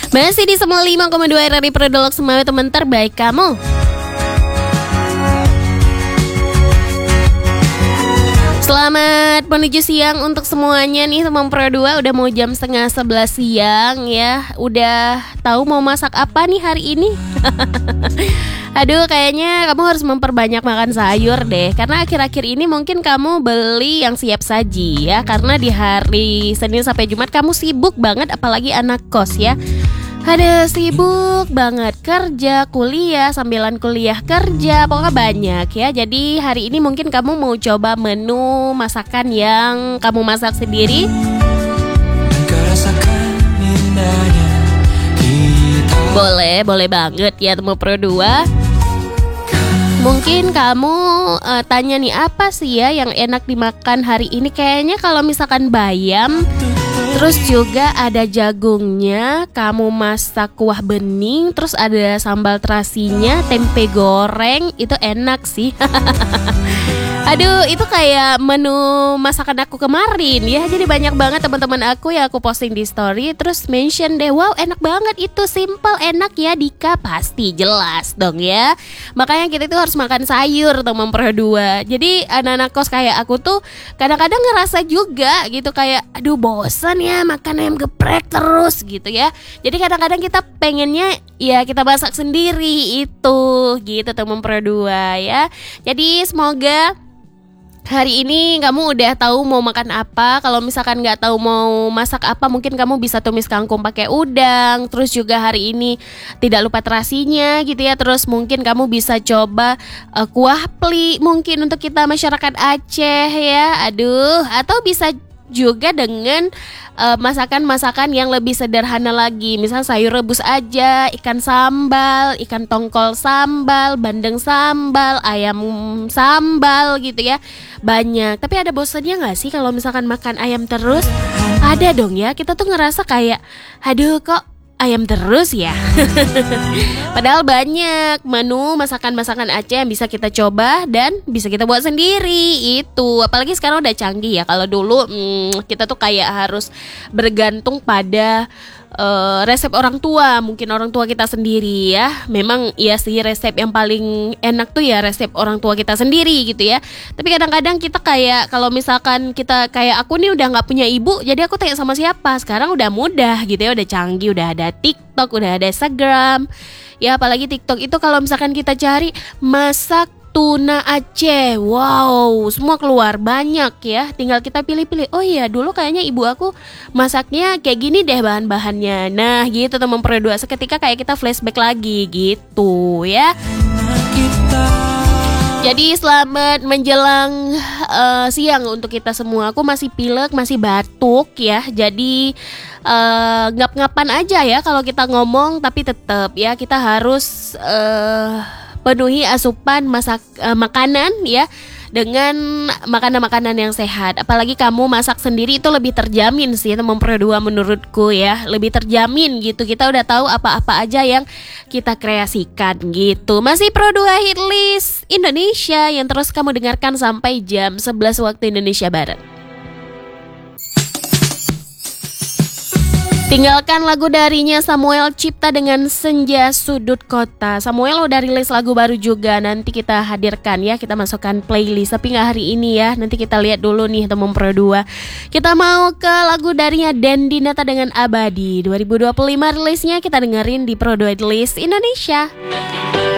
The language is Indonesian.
Masih di 95,2 RRI Produk Semangat, teman terbaik kamu. Selamat menuju siang untuk semuanya nih teman Pro 2. Udah mau jam 10:30 siang ya. Udah tahu mau masak apa nih hari ini? Aduh, kayaknya kamu harus memperbanyak makan sayur deh. Karena akhir-akhir ini mungkin kamu beli yang siap saji ya. Karena di hari Senin sampai Jumat kamu sibuk banget, apalagi anak kos ya. Ada sibuk banget kerja, kuliah, sambilan kuliah kerja, pokoknya banyak ya. Jadi hari ini mungkin kamu mau coba menu masakan yang kamu masak sendiri. Boleh banget ya teman Pro 2. Mungkin kamu tanya nih, apa sih ya yang enak dimakan hari ini? Kayaknya kalau misalkan bayam, terus juga ada jagungnya, kamu masak kuah bening, terus ada sambal terasinya, tempe goreng, itu enak sih. Aduh, itu kayak menu masakan aku kemarin ya. Jadi banyak banget teman-teman aku yang aku posting di story, terus mention deh, wow enak banget itu, simple, enak ya Dika. Pasti jelas dong ya. Makanya kita itu harus makan sayur teman Pro 2. Jadi anak-anak kos kayak aku tuh kadang-kadang ngerasa juga gitu, kayak aduh bosan ya makan ayam geprek terus gitu ya. Jadi kadang-kadang kita pengennya ya kita masak sendiri itu gitu teman Pro 2 ya. Jadi semoga hari ini kamu udah tahu mau makan apa. Kalau misalkan nggak tahu mau masak apa, mungkin kamu bisa tumis kangkung pakai udang. Terus juga hari ini tidak lupa terasinya gitu ya. Terus mungkin kamu bisa coba kuah pli mungkin untuk kita masyarakat Aceh ya. Aduh, atau bisa juga dengan masakan-masakan yang lebih sederhana lagi. Misal sayur rebus aja, ikan sambal, ikan tongkol sambal, bandeng sambal, ayam sambal gitu ya. Banyak. Tapi ada bosannya gak sih kalau misalkan makan ayam terus? Ada dong ya. Kita tuh ngerasa kayak aduh kok ayam terus ya. Padahal banyak menu masakan-masakan Aceh yang bisa kita coba dan bisa kita buat sendiri itu. Apalagi sekarang udah canggih ya. Kalau dulu kita tuh kayak harus bergantung pada resep orang tua. Mungkin orang tua kita sendiri ya. Memang iya sih, resep yang paling enak tuh ya resep orang tua kita sendiri gitu ya. Tapi kadang-kadang kita kayak, kalau misalkan kita kayak aku nih udah gak punya ibu, jadi aku tanya sama siapa. Sekarang udah mudah gitu ya, udah canggih, udah ada TikTok, udah ada Instagram. Ya apalagi TikTok itu kalau misalkan kita cari masak tuna Aceh, wow, semua keluar banyak ya. Tinggal kita pilih-pilih. Oh iya, dulu kayaknya ibu aku masaknya kayak gini deh bahan-bahannya. Nah gitu teman Pro 2, seketika kayak kita flashback lagi gitu ya. Jadi selamat menjelang siang untuk kita semua. Aku masih pilek, masih batuk ya. Jadi ngap-ngapan aja ya kalau kita ngomong. Tapi tetap ya kita harus penuhi asupan makanan ya, dengan makanan-makanan yang sehat. Apalagi kamu masak sendiri itu lebih terjamin sih teman Pro 2 menurutku ya. Lebih terjamin gitu. Kita udah tahu apa-apa aja yang kita kreasikan gitu. Masih Pro 2 Hit List Indonesia yang terus kamu dengarkan sampai jam 11 waktu Indonesia Barat. Tinggalkan lagu darinya Samuel Cipta dengan Senja Sudut Kota. Samuel udah rilis lagu baru juga, nanti kita hadirkan ya, kita masukkan playlist. Tapi gak hari ini ya, nanti kita lihat dulu nih teman Pro 2. Kita mau ke lagu darinya Dendi Nata dengan Abadi 2025 rilisnya, kita dengerin di Pro 2 List Indonesia.